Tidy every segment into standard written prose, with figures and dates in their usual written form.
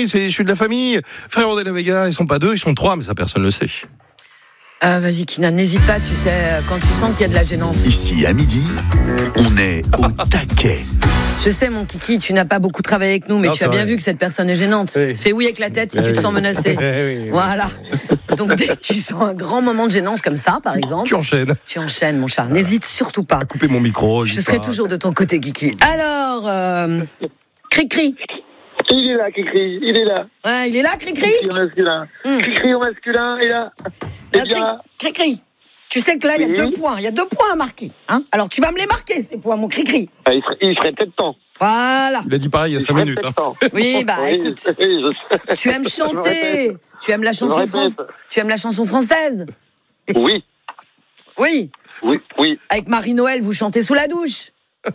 oui, je suis de la famille. Frérot de la Vega, ils sont pas 2, ils sont 3, mais ça personne le sait. Vas-y Kinan, n'hésite pas, tu sais, quand tu sens qu'il y a de la gênance. Ici, à midi, on est au taquet. Je sais mon kiki, tu n'as pas beaucoup travaillé avec nous, mais Non, tu as bien vrai. vu que cette personne est gênante. Oui. Fais oui avec la tête si tu te sens menacé. Oui. Voilà. Donc dès que tu sens un grand moment de gênance comme ça, par exemple, Tu enchaînes. tu enchaînes mon chat. N'hésite surtout pas. Couper mon micro. Je serai toujours de ton côté, Kiki. Alors, Cri-Cri. Il est là, Cricri, il est là. Ouais, il est là, Cri-Cri. Cricri au masculin. Cricri au masculin, il est là. Eh bien, Cri-Cri. Tu sais que là, il y a Oui. 2 points. Il y a 2 points à marquer. Hein, alors, tu vas me les marquer, ces points, mon Cri-Cri. il serait peut-être temps. Voilà. Il a dit pareil il y a 5 minutes. peut-être temps. Oui, bah écoute. Oui, je sais. Tu aimes Je chanter. répète. Tu aimes la chanson répète. française. Tu aimes la chanson française. Oui, Oui. oui. Avec Marie-Noël, vous chantez sous la douche.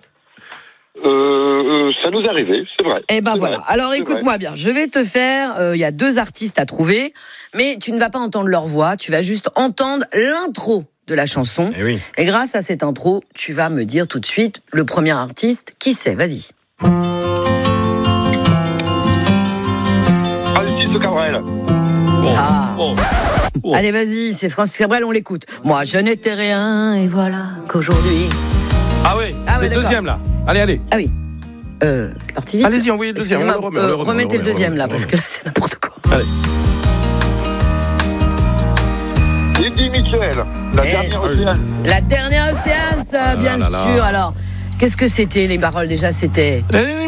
Ça nous est arrivé, c'est vrai. Eh ben C'est voilà. vrai. Alors C'est écoute-moi bien. Je vais te faire. Il y a 2 artistes à trouver, mais tu ne vas pas entendre leur voix. Tu vas juste entendre l'intro de la chanson. Eh oui. Et grâce à cette intro, tu vas me dire tout de suite le premier artiste. Qui c'est ? Vas-y. Francis Cabrel. Bon. Ah. Bon. Oh. Allez, vas-y. C'est Francis Cabrel. On l'écoute. Moi, je n'étais rien et voilà qu'aujourd'hui. Ah ouais, Ah c'est ouais, le deuxième là. Allez. Ah oui. C'est parti vite. Allez-y, envoyez le deuxième. Excusez-moi, On le remet. remettez le deuxième là, parce que là, c'est n'importe quoi. Allez. Eddie Mitchell, la Eh. dernière océane. La dernière séance, bien là là. sûr. Alors, qu'est-ce que c'était les paroles déjà ? C'était